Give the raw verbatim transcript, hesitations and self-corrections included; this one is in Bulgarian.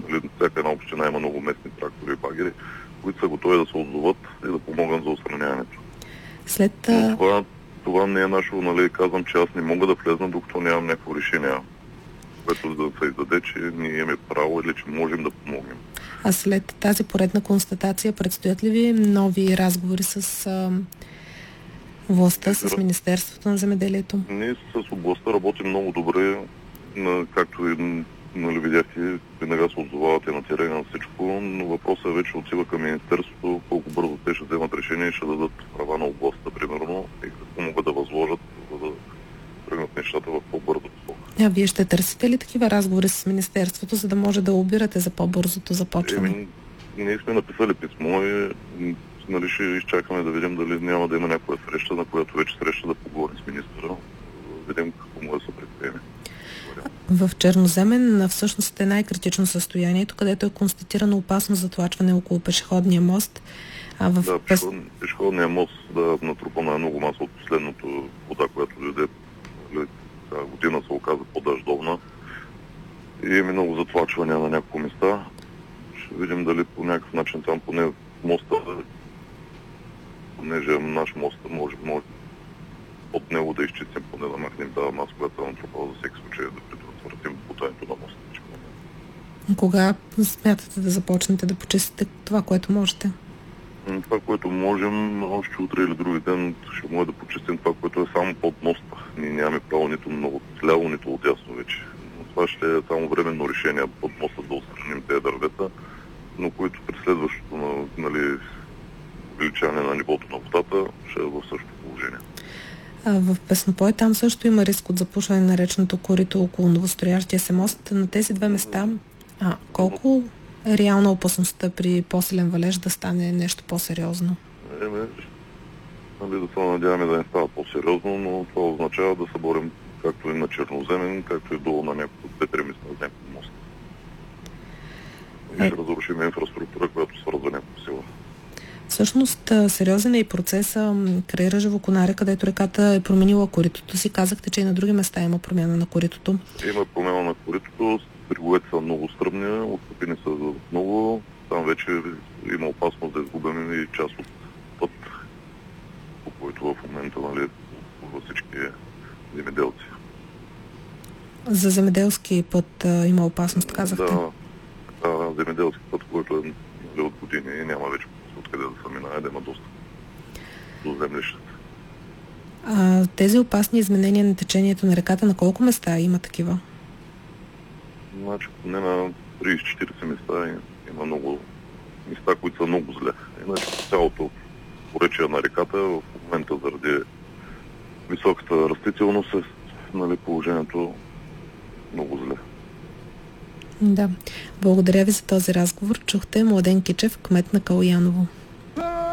Нали, всяка една община има много местни трактори и багери, които са готови да се отзоват и да помогнат за отстраняването. След... Но това, това не е нашо, нали, казвам, че аз не мога да влезна, докато нямам някакво решение, което да се издаде, че ние имаме право или че можем да помогнем. А след тази поредна констатация предстоят ли ви нови разговори с а, властта, с Министерството на земеделието? Ние с областта работим много добре, на, както и, нали, видяхте, веднага се отзовавате на терена на всичко, но въпросът е вече отива към Министерството, колко бързо те ще вземат решение и ще дадат права на областта, примерно, и какво могат да възложат, за да тръгнат нещата в по-бързо посока. А вие ще търсите ли такива разговори с Министерството, за да може да обирате за по-бързото започване? Еми, ние сме написали писмо и, нали, ще изчакаме да видим дали няма да има някоя среща, на която вече среща да поговорим с министъра, да видим какво може да се предприеме. В Черноземен всъщност е най-критично състоянието, където е констатирана опасност за тлачване около пешеходния мост. А в да, пешеход, пешеходния мост да натрупана е много маса от последното вода, която дойде. Година се оказа по-дъждовна и има много затлачвания на няколко места. Ще видим дали по някакъв начин там поне моста, понеже наш мост може, може от него да изчистим, поне да махнем тази маса, която е натрупала за всеки случай, да предотвратим бутането на моста. Кога смятате да започнете да почистите това, което можете? Това, което можем, още утре или други ден ще може да почистим това, което е само под моста. Ние нямаме право нито много отляво, нито отясно вече. Но това ще е само временно решение под моста да отстраним тези дървета, но които при следващото, нали, увеличаване на нивото на водата ще е в същото положение. А в Песнопой там също има риск от запушване на речното корито около новостроящия се мост. На тези две места а, колко е реална опасността при по-силен валеж да стане нещо по-сериозно? Еме, нали, да се надяваме да не става по-сериозно, но това означава да се борим както и на Черноземен, както и долу на няколко две-три места на някакъв мост. И ще разрушим инфраструктура, която свързва някакво сила. Всъщност, сериозен е и процеса край Ръжево Конаре, където реката е променила коритото си. Казахте, че и на други места има промяна на коритото. Има промяна на коритото, бреговете са много стръмни, отстъпени са много. Там вече има опасност да изгубим и част от път, по който в момента, нали, във всички земеделци. За земеделски път а, има опасност, казахте? Да, да, земеделски път, който е, нали, от години и няма вече откъде да се минае, да има достъп до землищата. А, тези опасни изменения на течението на реката, на колко места има такива? Значи, поне на трийсет-четирийсет места има много места, които са много зле. Иначе цялото поречие на реката в момента заради високата растителност е, нали, положението много зле. Да. Благодаря ви за този разговор. Чухте Младен Кичев, кмет на Калояново.